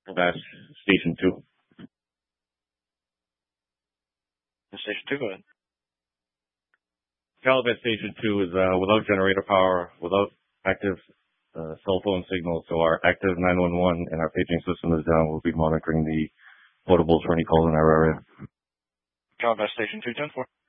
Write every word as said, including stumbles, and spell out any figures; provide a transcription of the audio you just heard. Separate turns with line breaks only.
That's Station two.
Station two, go ahead.
Calavet Station two is uh, without generator power, without active uh, cell phone signal, so our active nine one one and our paging system is down. We'll be monitoring the potables for any calls in our area.
Calavet Station two ten four.